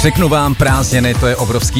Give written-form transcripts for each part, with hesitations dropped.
Řeknu vám, prázdniny, to je obrovský fičák, protáhnout nejdou.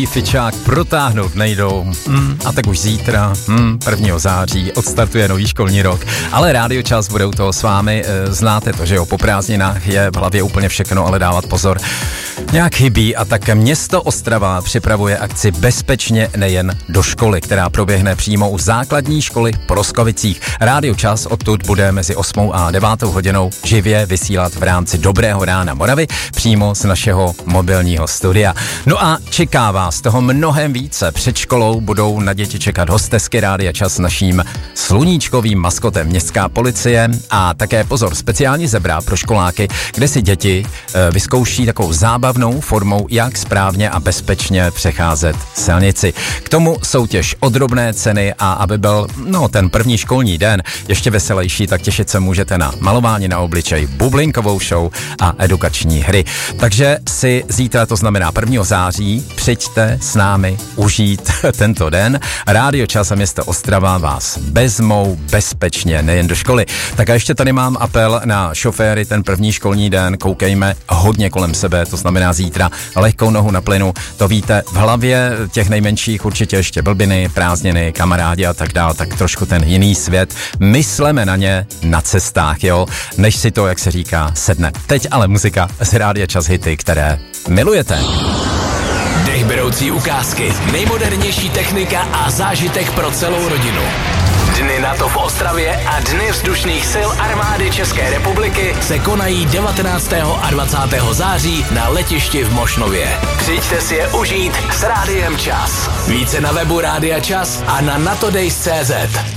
A tak už zítra, 1. září, odstartuje nový školní rok. Ale Rádio Čas budou toho s vámi, znáte to, že jo, po prázdninách je v hlavě úplně všechno, ale dávat pozor nějak chybí, a tak město Ostrava připravuje akci Bezpečně nejen do školy, která proběhne přímo u základní školy v Proskovicích. Rádio Čas odtud bude mezi 8. a 9. hodinou živě vysílat v rámci Dobrého rána Moravy přímo z našeho mobilního studia. No a čeká vás toho mnohem více. Před školou budou na děti čekat hostesky Rádia Čas s naším sluníčkovým maskotem Městská policie a také pozor, speciální zebra pro školáky, kde si děti vyzkouší takovou zábavnou formou, jak správně a bezpečně přecházet silnici. K tomu soutěž o drobné ceny, a aby byl ten první školní den ještě veselější, tak těšit se můžete na malování na obličej, bublinkovou show a edukační hry. Takže si zítra, to znamená 1. září, přijďte s námi užít tento den. Rádio Čas a město Ostrava vás vezmou bezpečně nejen do školy. Tak a ještě tady mám apel na šoféry, ten první školní den, koukejme hodně kolem sebe, to znamená zítra lehkou nohu na plynu, to víte, v hlavě těch nejmenších určitě ještě blbiny, prázdniny, kamarádi a tak dál, tak trošku ten jiný svět, mysleme na ně na cestách, jo, než si to, jak se říká, sedne. Teď ale muzika z Rádia Čas, hity, které milujete. Dechberoucí ukázky, nejmodernější technika a zážitek pro celou rodinu. Dny NATO v Ostravě a Dny vzdušných sil armády České republiky se konají 19. a 20. září na letišti v Mošnově. Přijďte si je užít s Rádiem Čas. Více na webu Rádia Čas a na natodays.cz.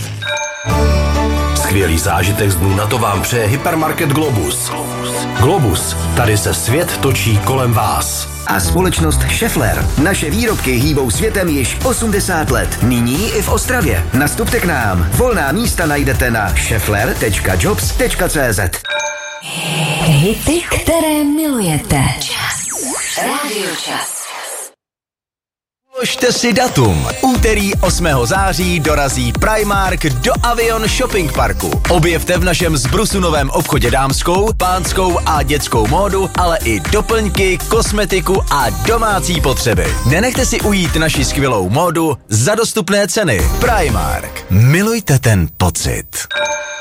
Skvělý zážitek z dnů NATO vám přeje hypermarket Globus. Globus, tady se svět točí kolem vás. A společnost Schaeffler. Naše výrobky hýbou světem již 80 let. Nyní i v Ostravě. Nastupte k nám. Volná místa najdete na schaeffler.jobs.cz. Hity, které milujete. Rádio Čas. Vložte si datum. Úterý 8. září dorazí Primark do Avion Shopping Parku. Objevte v našem zbrusu novém obchodě dámskou, pánskou a dětskou módu, ale i doplňky, kosmetiku a domácí potřeby. Nenechte si ujít naši skvělou módu za dostupné ceny. Primark. Milujte ten pocit.